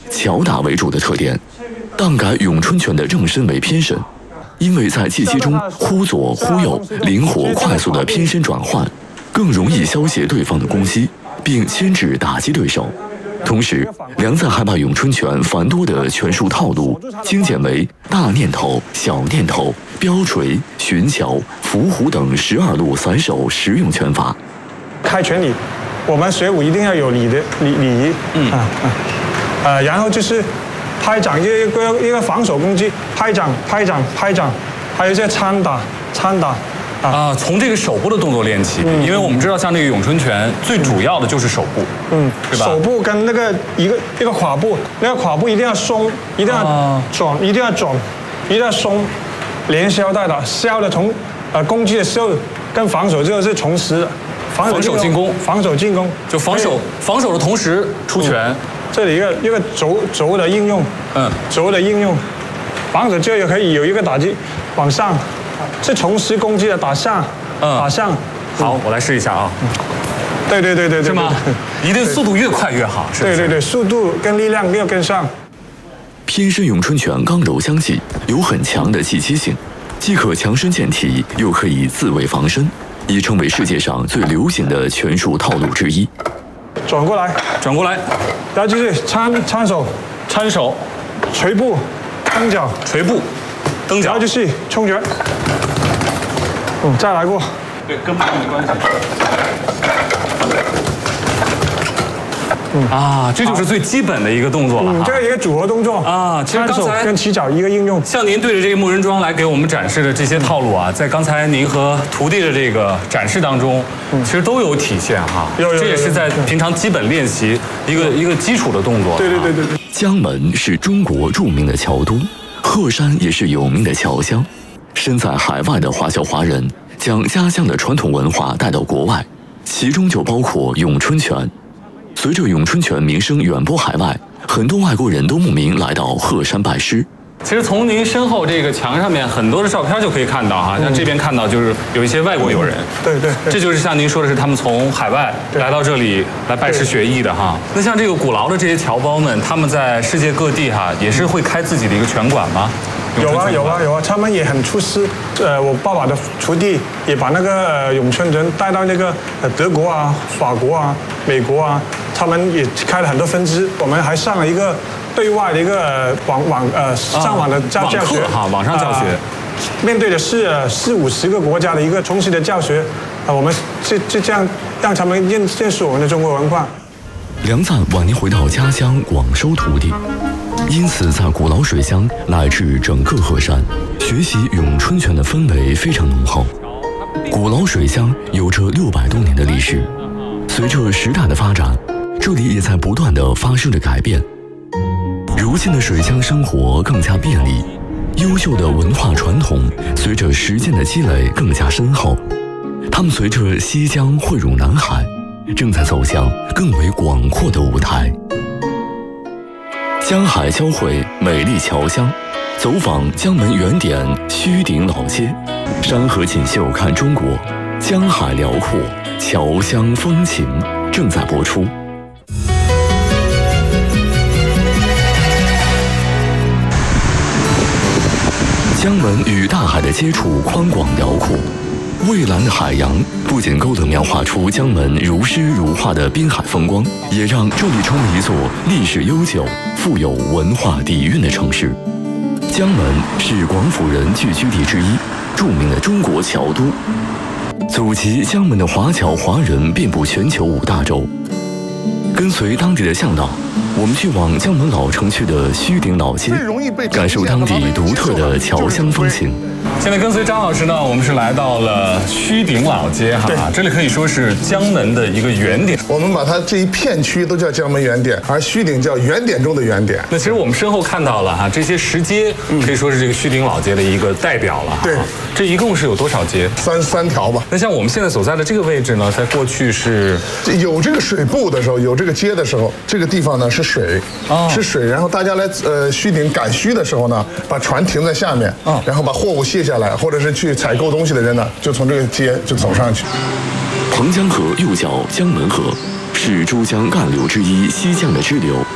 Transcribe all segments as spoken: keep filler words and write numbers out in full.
巧打为主的特点，荡改咏春拳的正身为偏身，因为在技击中忽左忽右，灵活快速的偏身转换，更容易消解对方的攻击，并牵制打击对手。同时，梁赞还把咏春拳繁多的拳术套路精简为大念头、小念头、标锤、寻桥、伏虎等十二路散手实用拳法。 开拳礼，我们学武一定要有礼的礼礼仪。嗯啊啊，呃，然后就是拍掌，一个一个防守攻击，拍掌、拍掌、拍掌，还有一些参打、参打。 啊，从这个手部的动作练起，嗯、因为我们知道，像这个咏春拳最主要的就是手部，嗯，对吧？ 手部跟那个一个一个胯部，那个胯部一定要松，一定要转，啊、一定要转，一定要松，连削带打，削的从呃攻击的时候跟防守这个是同时的， 防守进攻， 防守进攻， 就防守防守的同时出拳，嗯、 这里一个一个轴轴的应用，嗯，轴的应用，防守就也可以有一个打击往上。是同时攻击的打上，嗯，打上。 好，我来试一下啊。 对对对对对， 是吗？一定速度越快越好，是不是？ 对对对，速度跟力量要跟上。 偏身咏春拳刚柔相济，有很强的技击性，既可强身健体，又可以自卫防身，已成为世界上最流行的拳术套路之一。 转过来， 转过来， 然后就是参参手， 参手， 捶步，蹬脚， 捶步。蹬脚， 然后就是冲拳，嗯，再来过， 对，跟步没关系。嗯啊，这就是最基本的一个动作了。 嗯，这个一个组合动作啊。其实刚才跟起脚一个应用。 像您对着这个木人桩来给我们展示的这些套路啊，在刚才您和徒弟的这个展示当中，其实都有体现哈。 有有。 这也是在平常基本练习一个一个基础的动作。 对对对对对。 江门是中国著名的桥都。鹤山也是有名的侨乡，身在海外的华侨华人将家乡的传统文化带到国外，其中就包括咏春拳。随着咏春拳名声远播海外，很多外国人都慕名来到鹤山拜师。 其实从您身后这个墙上面很多的照片就可以看到哈，像这边看到就是有一些外国友人， 对对， 这就是像您说的是他们从海外来到这里来拜师学艺的哈。那像这个鼓劳的这些侨胞们，他们在世界各地哈也是会开自己的一个拳馆吗？ 有啊有啊有啊，他们也很出师。呃，我爸爸的徒弟也把那个呃咏春拳带到那个呃德国啊、法国啊、美国啊，他们也开了很多分支。我们还上了一个对外的一个网网呃上网的教教学哈，网上教学， 面对的是四五十个国家的一个同时的教学啊，我们就就这样让他们认认识我们的中国文化。 梁赞晚年回到家乡广收徒弟。因此，在鼓劳水乡乃至整个鹤山，学习咏春拳的氛围非常浓厚。鼓劳水乡有着六百多年的历史，随着时代的发展，这里也在不断的发生着改变。如今的水乡生活更加便利，优秀的文化传统随着时间的积累更加深厚。他们随着西江汇入南海，正在走向更为广阔的舞台。江海交汇，美丽侨乡，走访江门原点虚顶老街，山河锦绣看中国，江海辽阔，侨乡风情正在播出。江门与大海的接触宽广辽阔，蔚蓝的海洋不仅够得描画出江门如诗如画的滨海风光，也让这里成为一座历史悠久、富有文化底蕴的城市。江门是广府人聚居地之一，著名的中国侨都。祖籍江门的华侨华人遍布全球五大洲。跟随当地的向导，我们去往江门老城区的虚顶老街，感受当地独特的侨乡风情。 现在跟随张老师呢，我们是来到了虚顶老街哈，这里可以说是江门的一个原点。 我们把它这一片区都叫江门原点，而虚顶叫原点中的原点。 那其实我们身后看到了哈，这些石阶可以说是这个虚顶老街的一个代表了。 对， 这一共是有多少街？ 三三条吧。 那像我们现在所在的这个位置呢，在过去是有这个水部的时候，有这个街的时候，这个地方呢是水，哦、是水。然后大家来呃虚顶赶虚的时候呢，把船停在下面，哦、然后把货物卸下来，或者是去采购东西的人呢，就从这个街就走上去。 彭江河又叫江门河，是珠江干流之一，西江的支流。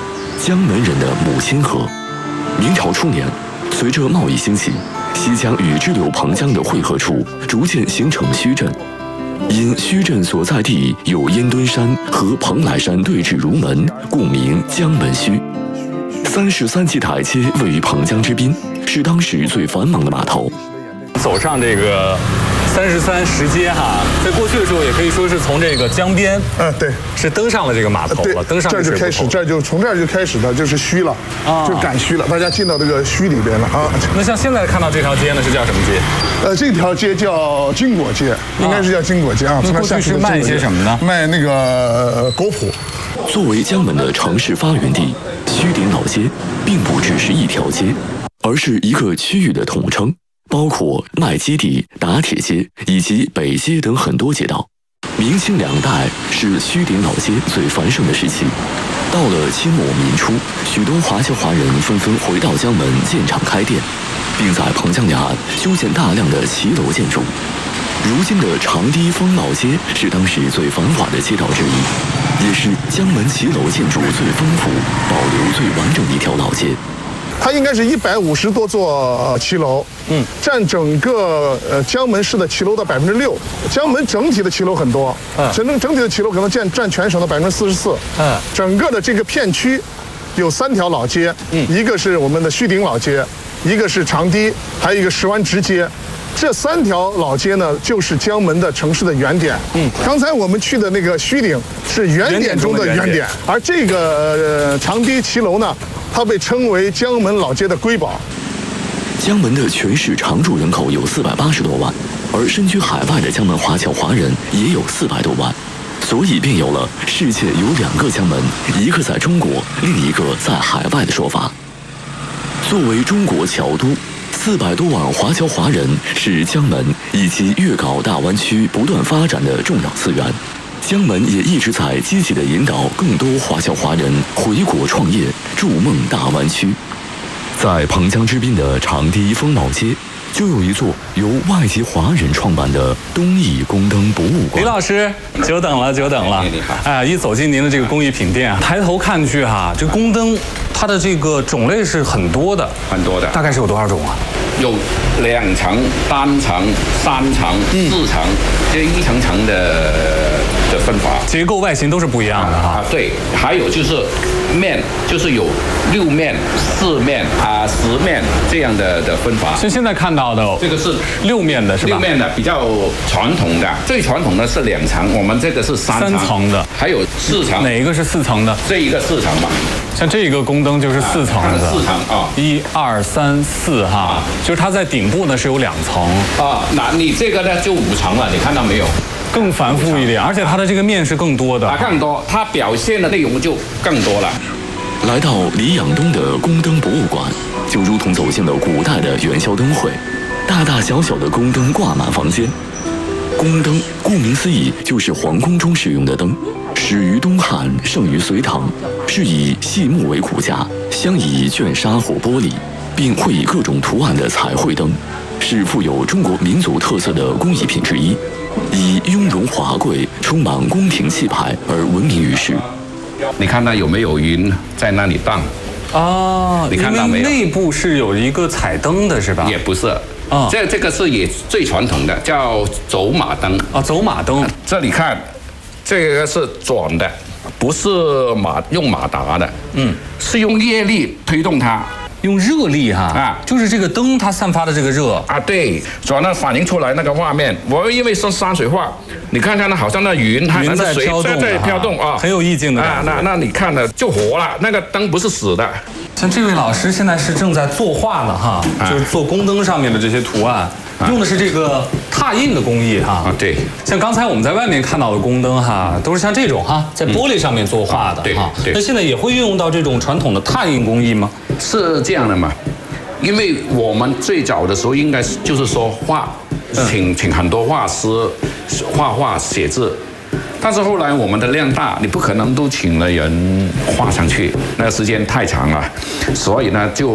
江门人的母亲河。明朝初年，随着贸易兴起，西江与支流彭江的汇合处逐渐形成墟镇。因墟镇所在地有烟墩山和蓬莱山对峙如门，故名江门墟。三十三级台阶位于彭江之滨，是当时最繁忙的码头。 走上这个三十三石阶哈，在过去的时候也可以说是从这个江边， 嗯，对， 是登上了这个码头了，登上这儿就开始，这儿就从这儿就开始的就是墟了，啊，就赶墟了，大家进到这个墟里边了啊。 那像现在看到这条街呢，是叫什么街？ 呃，这条街叫经果街，应该是叫经果街啊。 过去是卖一些什么呢？ 卖那个果脯。 作为江门的城市发源地，墟顶老街并不只是一条街，而是一个区域的统称。包括麦基地、打铁街以及北街等很多街道。明清两代是墟顶老街最繁盛的时期。到了清末民初，许多华侨华人纷纷回到江门建厂开店，并在彭江两岸修建大量的骑楼建筑。如今的长堤风闹街是当时最繁华的街道之一，也是江门骑楼建筑最丰富、保留最完整的一条老街。 它应该是一百五十多座骑楼，嗯，占整个呃江门市的骑楼的百分之六。江门整体的骑楼很多，嗯，整整整体的骑楼可能占占全省的百分之四十四。嗯，整个的这个片区有三条老街，嗯，一个是我们的墟顶老街，一个是长堤，还有一个石湾直街。这三条老街呢，就是江门的城市的原点。嗯，刚才我们去的那个墟顶是原点中的原点，而这个呃长堤骑楼呢，它被称为江门老街的瑰宝。 江门的全市常住人口有四百八十多万，而身居海外的江门华侨华人也有四百多万，所以便有了世界有两个江门，一个在中国，另一个在海外的说法。作为中国侨都，四百多万华侨华人是江门以及粤港澳大湾区不断发展的重要资源。江门也一直在积极地引导更多华侨华人回国创业，筑梦大湾区。在彭江之滨的长堤风貌街，就有一座由外籍华人创办的东艺宫灯博物馆。 李老师，久等了，久等了。哎，一走进您的这个工艺品店，抬头看去哈，这宫灯它的这个种类是很多的， 很多的。 大概是有多少种啊？ 有两层、单层、三层、四层，这一层层的的分法， 结构外形都是不一样的哈。 啊，对，还有就是面，就是有六面、四面啊、十面这样的的分法。 像现在看到的， 这个是六面的是吧？ 六面的比较传统的，最传统的是两层，我们这个是三层。 三层的， 还有四层。 哪一个是四层的？ 这一个四层吧。 像这个宫灯就是四层的， 四层啊， 一二三四哈，就是它在顶部呢是有两层啊。那你这个呢就五层了，你看到没有？ 更繁复一点，而且它的这个面是更多的， 啊，更多，它表现的内容就更多了。 来到黎养东的宫灯博物馆，就如同走进了古代的元宵灯会，大大小小的宫灯挂满房间。宫灯顾名思义就是皇宫中使用的灯，始于东汉，盛于隋唐，是以细木为骨架，镶以绢纱或玻璃，并绘以各种图案的彩绘灯，是富有中国民族特色的工艺品之一，以雍容华贵、充满宫廷气派而闻名于世。 你看到有没有云在那里荡？ 啊， 你看到没有？ 内部是有一个彩灯的，是吧？ 也不是。啊，这这个是也最传统的，叫走马灯啊，走马灯。 这里看，这个是转的，不是马用马达的，嗯，是用业力推动它， 用热力哈啊，就是这个灯它散发的这个热啊，对，转了反映出来那个画面。我因为是山水画，你看看那好像那云，它云在飘动， 在飘动啊， 很有意境的啊。那那你看了就活了，那个灯不是死的。 像这位老师现在是正在作画呢哈，就是做宫灯上面的这些图案，用的是这个拓印的工艺哈。 啊，对。 像刚才我们在外面看到的宫灯哈，都是像这种哈，在玻璃上面作画的哈。 对。 那现在也会运用到这种传统的拓印工艺吗？ 是这样的嘛，因为我们最早的时候应该是就是说画，请请很多画师画画写字。但是后来我们的量大，你不可能都请了人画上去，那个时间太长了，所以呢就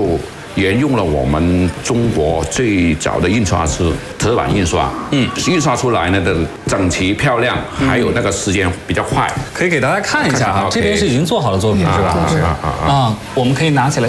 沿用了我们中国最早的印刷师铁板印刷，嗯，印刷出来呢的整齐漂亮，还有那个时间比较快。 可以给大家看一下哈， 看看这边是已经做好的作品是吧？ 啊啊啊啊！ 啊，我们可以拿起来。